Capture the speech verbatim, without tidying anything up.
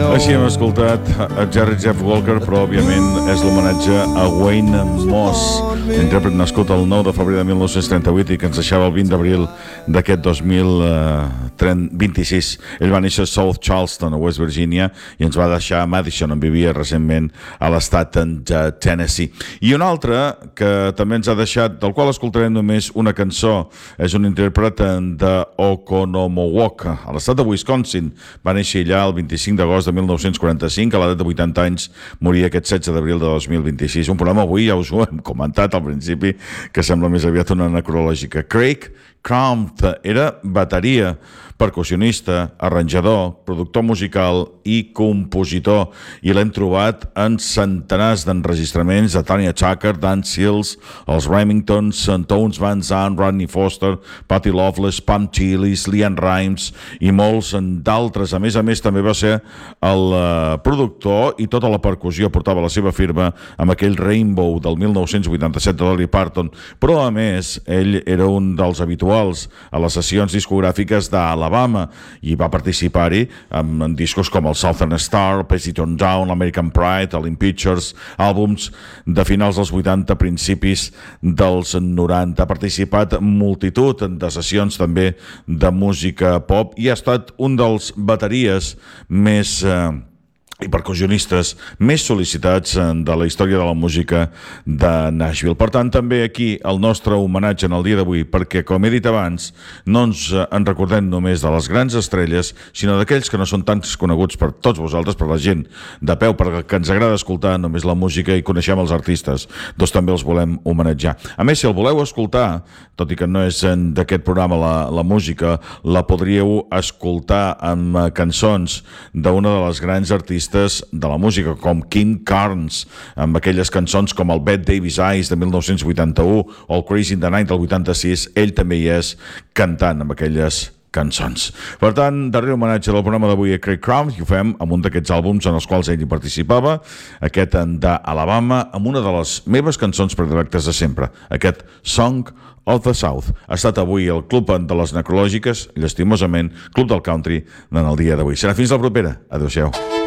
Així hem escoltat a Jerry Jeff Walker, però òbviament és l'homenatge a Wayne Moss, intèrpret nascut el nou de febrer de mil nou-cents trenta-vuit i que ens deixava el vint d'abril d'aquest dos mil vint-i-sis. Ell va néixer a South Charleston, a West Virginia, i ens va deixar a Madison, on vivia recentment a l'estat de Tennessee. I un altre que també ens ha deixat, del qual escoltarem només una cançó, és un intèrpret de Oconomowoc, a l'estat de Wisconsin. Va néixer allà el vint-i-cinc d'agost de mil nou-cents quaranta-cinc, a l'edat de vuitanta anys, moria aquest setze d'abril de dos mil vint-i-sis. Un programa avui, ja us ho hem comentat al principi, que sembla més aviat una necrològica. Craig Crump era bateria, percussionista, arranjador, productor musical i compositor, i l'hem trobat en centenars d'enregistraments de Tanya Tucker, Dan Seals, els Remingtons, Tones Van Zandt, Rodney Foster, Patti Loveless, Pam Tillis, Leanne Rimes i molts d'altres. A més a més, també va ser el uh, productor i tota la percussió portava la seva firma amb aquell Rainbow del mil nou-cents vuitanta-set de Dolly Parton, però a més, ell era un dels habituals a les sessions discogràfiques d'Alabama i va participar-hi en, en discos com el Southern Star, Pessiton Down, American Pride, el In Pictures, àlbums de finals dels vuitanta, principis dels noranta. Ha participat en multitud de sessions també de música pop i ha estat un dels bateries més eh, i percussionistes més sol·licitats de la història de la música de Nashville. Per tant, també aquí el nostre homenatge en el dia d'avui, perquè, com he dit abans, no ens en recordem només de les grans estrelles, sinó d'aquells que no són tan coneguts per tots vosaltres, per la gent de peu, perquè ens agrada escoltar només la música i coneixem els artistes, doncs també els volem homenatjar. A més, si el voleu escoltar, tot i que no és d'aquest programa la, la música, la podríeu escoltar amb cançons d'una de les grans artistes de la música, com Kim Carnes, amb aquelles cançons com el Bette Davis Eyes de mil nou-cents vuitanta-u o el Crazy in the Night del vuitanta-sis. Ell també hi és cantant amb aquelles cançons. Per tant, darrer homenatge del programa d'avui a Craig Crump, i ho fem amb un d'aquests àlbums en els quals ell hi participava, aquest d'Alabama, amb una de les meves cançons predilectes de sempre, aquest Song of the South. Ha estat avui el Club de les Necrològiques, llastimosament, Club del Country, en el dia d'avui. Serà fins la propera. Adéu-siau.